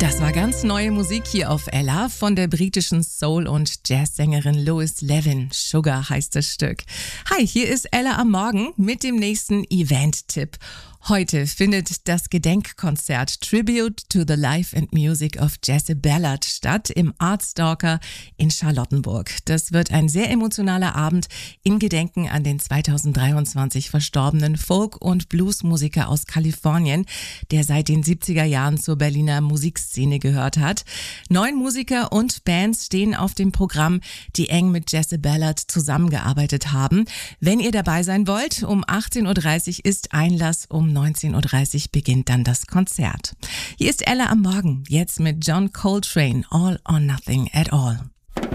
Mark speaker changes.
Speaker 1: Das war ganz neue Musik hier auf Ella von der britischen Soul- und Jazzsängerin Lois Levin. Sugar heißt das Stück. Hi, hier ist Ella am Morgen mit dem nächsten Event-Tipp. Heute findet das Gedenkkonzert Tribute to the Life and Music of Jesse Ballard statt im Artstalker in Charlottenburg. Das wird ein sehr emotionaler Abend in Gedenken an den 2023 verstorbenen Folk- und Bluesmusiker aus Kalifornien, der seit den 70er Jahren zur Berliner Musikszene gehört hat. 9 Musiker und Bands stehen auf dem Programm, die eng mit Jesse Ballard zusammengearbeitet haben. Wenn ihr dabei sein wollt, um 18.30 Uhr ist Einlass, um 19.30 Uhr beginnt dann das Konzert. Hier ist Ella am Morgen, jetzt mit John Coltrane, All or Nothing at All.